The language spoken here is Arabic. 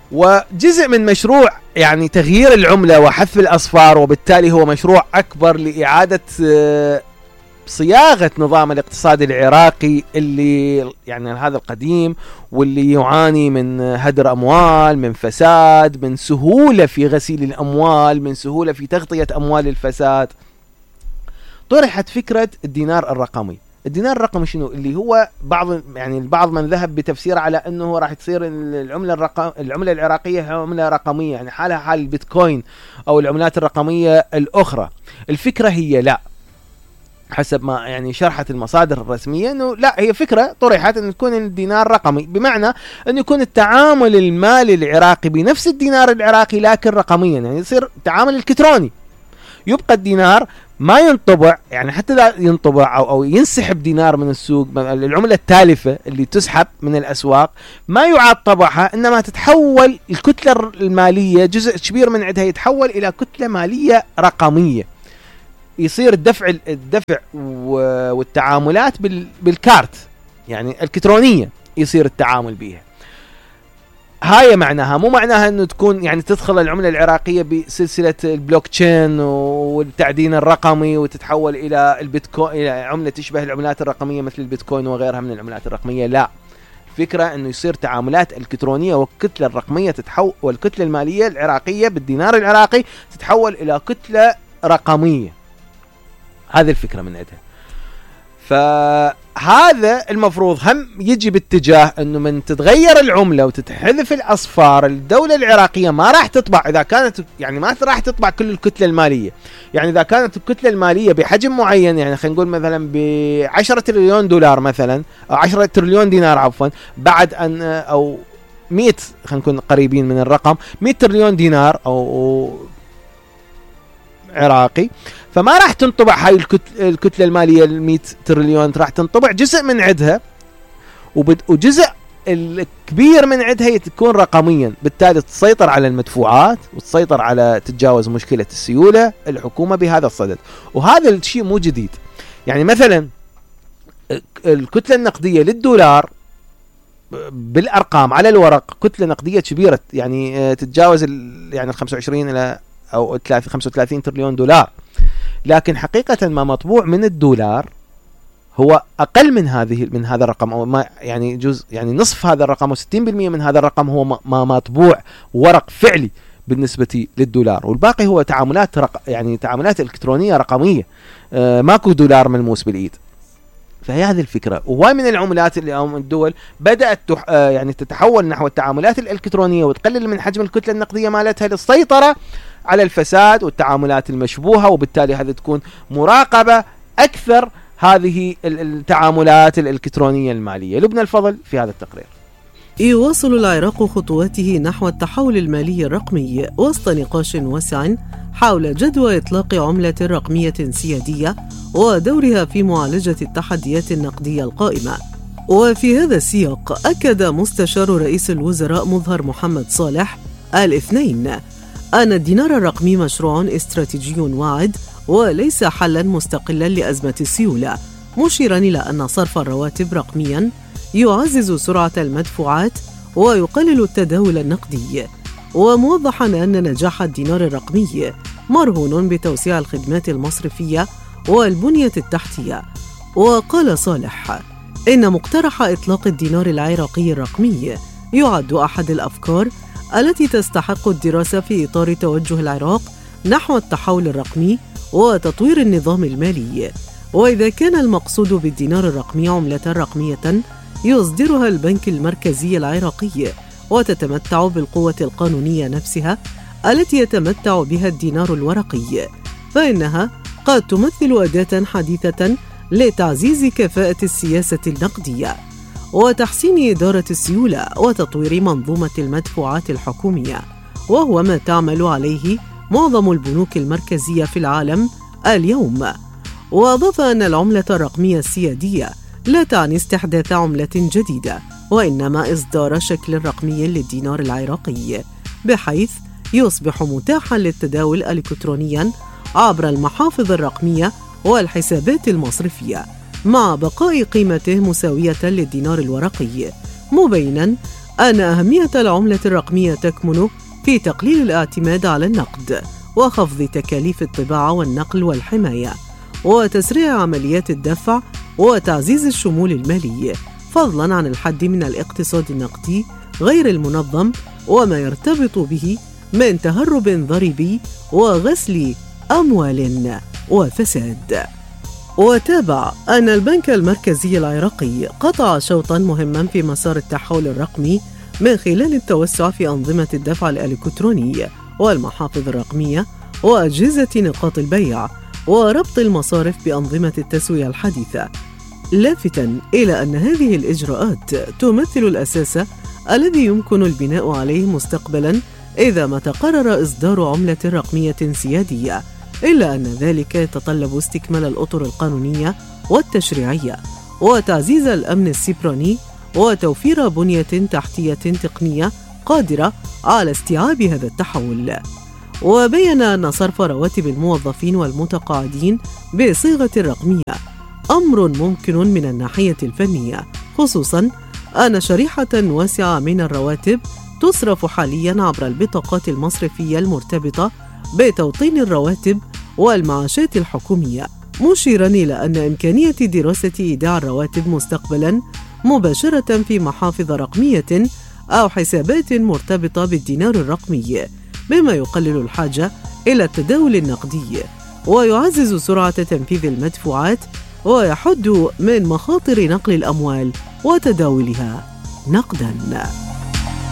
وجزء من مشروع يعني تغيير العملة وحذف الأصفار، وبالتالي هو مشروع أكبر لإعادة صياغة نظام الاقتصاد العراقي اللي يعني هذا القديم، واللي يعاني من هدر أموال، من فساد، من سهولة في غسيل الأموال، من سهولة في تغطية أموال الفساد. طرحت فكرة الدينار الرقمي. الدينار الرقمي شنو؟ اللي هو البعض من ذهب بتفسير على انه راح تصير العملة العراقية عملة رقمية، يعني حالها حال البيتكوين او العملات الرقمية الاخرى. الفكرة هي لا، حسب ما يعني شرحت المصادر الرسمية، انه لا، هي فكرة طرحت ان تكون الدينار رقمي، بمعنى انه يكون التعامل المالي العراقي بنفس الدينار العراقي لكن رقميا، يعني يصير تعامل الكتروني. يبقى الدينار ما ينطبع، يعني حتى لا ينطبع او ينسحب دينار من السوق، العملة التالفة اللي تسحب من الاسواق ما يعاد طبعها، انما تتحول الكتلة المالية، جزء كبير من عندها يتحول الى كتلة مالية رقمية. يصير الدفع والتعاملات بالكارت، يعني الكترونية يصير التعامل بها. هاي معناها، مو معناها انه تكون يعني تدخل العملة العراقية بسلسلة البلوك تشين والتعدين الرقمي وتتحول الى البيتكوين، الى عملة تشبه العملات الرقمية مثل البيتكوين وغيرها من العملات الرقمية. لا، الفكرة انه يصير تعاملات الكترونية، والكتلة الرقمية تتحول، والكتلة المالية العراقية بالدينار العراقي تتحول الى كتلة رقمية. هذه الفكرة من عندها. فهذا المفروض هم يجي باتجاه انه من تتغير العملة وتتحذف الاصفار، الدولة العراقية ما راح تطبع، اذا كانت يعني ما راح تطبع كل الكتلة المالية. يعني اذا كانت الكتلة المالية بحجم معين، يعني خلينا نقول مثلا ب10 تريليون دولار مثلا، او 10 تريليون دينار عفوا، بعد ان او 100، خلينا نكون قريبين من الرقم، 100 تريليون دينار او عراقي، فما راح تنطبع هاي الكتلة المالية 100 تريليون، راح تنطبع جزء من عندها، وجزء الكبير من عندها تكون رقميا، بالتالي تسيطر على المدفوعات وتسيطر على تتجاوز مشكلة السيولة الحكومة بهذا الصدد. وهذا الشيء مو جديد. يعني مثلا الكتلة النقدية للدولار بالأرقام على الورق كتلة نقدية كبيرة، يعني تتجاوز يعني 25 إلى أو 35 تريليون دولار، لكن حقيقة ما مطبوع من الدولار هو أقل من هذا الرقم، أو ما يعني جزء، يعني نصف هذا الرقم، و60% من هذا الرقم هو ما مطبوع ورق فعلي بالنسبة للدولار، والباقي هو يعني تعاملات إلكترونية رقمية، ماكو دولار ملموس بالإيد. فهي هذه الفكرة. وهاي من العملات اللي الدول بدأت يعني تتحول نحو التعاملات الإلكترونية وتقلل من حجم الكتلة النقدية مالتها للسيطرة على الفساد والتعاملات المشبوهة، وبالتالي هذه تكون مراقبة أكثر هذه التعاملات الإلكترونية المالية. لبنى الفضل في هذا التقرير. يواصل العراق خطواته نحو التحول المالي الرقمي وسط نقاش واسع حول جدوى إطلاق عملة رقمية سيادية ودورها في معالجة التحديات النقدية القائمة. وفي هذا السياق أكد مستشار رئيس الوزراء مظهر محمد صالح الاثنين أن الدينار الرقمي مشروع استراتيجي واعد وليس حلاً مستقلاً لأزمة السيولة، مشيراً إلى أن صرف الرواتب رقمياً يعزز سرعة المدفوعات ويقلل التداول النقدي، وموضحاً أن نجاح الدينار الرقمي مرهون بتوسيع الخدمات المصرفية والبنية التحتية. وقال صالح إن مقترح إطلاق الدينار العراقي الرقمي يعد أحد الأفكار التي تستحق الدراسة في إطار توجه العراق نحو التحول الرقمي وتطوير النظام المالي. وإذا كان المقصود بالدينار الرقمي عملة رقمية يصدرها البنك المركزي العراقي وتتمتع بالقوة القانونية نفسها التي يتمتع بها الدينار الورقي، فإنها قد تمثل أداة حديثة لتعزيز كفاءة السياسة النقدية وتحسين إدارة السيولة وتطوير منظومة المدفوعات الحكومية، وهو ما تعمل عليه معظم البنوك المركزية في العالم اليوم. وأضاف أن العملة الرقمية السيادية لا تعني استحداث عملة جديدة، وإنما إصدار شكل رقمي للدينار العراقي بحيث يصبح متاحا للتداول إلكترونيا عبر المحافظ الرقمية والحسابات المصرفية، مع بقاء قيمته مساوية للدينار الورقي، مبينا أن أهمية العملة الرقمية تكمن في تقليل الاعتماد على النقد وخفض تكاليف الطباعة والنقل والحماية وتسريع عمليات الدفع وتعزيز الشمول المالي، فضلاً عن الحد من الاقتصاد النقدي غير المنظم وما يرتبط به من تهرب ضريبي وغسل أموال وفساد. وتابع أن البنك المركزي العراقي قطع شوطاً مهماً في مسار التحول الرقمي من خلال التوسع في أنظمة الدفع الإلكتروني والمحافظ الرقمية وأجهزة نقاط البيع وربط المصارف بأنظمة التسوية الحديثة، لافتاً إلى أن هذه الإجراءات تمثل الأساس الذي يمكن البناء عليه مستقبلاً إذا ما تقرر إصدار عملة رقمية سيادية، إلا أن ذلك يتطلب استكمال الأطر القانونية والتشريعية وتعزيز الأمن السيبراني وتوفير بنية تحتية تقنية قادرة على استيعاب هذا التحول. وبين أن صرف رواتب الموظفين والمتقاعدين بصيغة رقمية أمر ممكن من الناحية الفنية، خصوصاً أن شريحة واسعة من الرواتب تصرف حالياً عبر البطاقات المصرفية المرتبطة بتوطين الرواتب والمعاشات الحكومية، مشيراً إلى أن إمكانية دراسة إيداع الرواتب مستقبلاً مباشرة في محافظ رقمية أو حسابات مرتبطة بالدينار الرقمي، مما يقلل الحاجة إلى التداول النقدي ويعزز سرعة تنفيذ المدفوعات ويحد من مخاطر نقل الأموال وتداولها نقداً.